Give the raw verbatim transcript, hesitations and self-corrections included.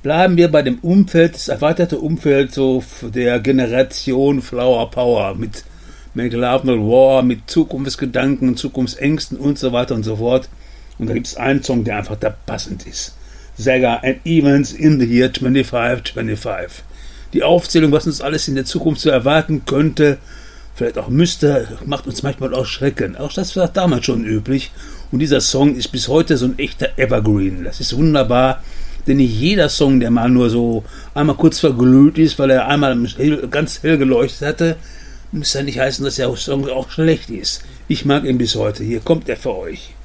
Bleiben wir bei dem Umfeld, das erweiterte Umfeld so der Generation Flower Power mit Make Love Not War, mit Zukunftsgedanken, Zukunftsängsten und so weiter und so fort. Und da gibt es einen Song, der einfach da passend ist. Sega and Events in the Year twenty-five twenty-five. Die Aufzählung, was uns alles in der Zukunft so erwarten könnte, vielleicht auch müsste, macht uns manchmal auch Schrecken. Auch das war damals schon üblich. Und dieser Song ist bis heute so ein echter Evergreen. Das ist wunderbar, denn nicht jeder Song, der mal nur so einmal kurz verglüht ist, weil er einmal ganz hell geleuchtet hatte, muss ja nicht heißen, dass der Song auch schlecht ist. Ich mag ihn bis heute. Hier kommt er für euch.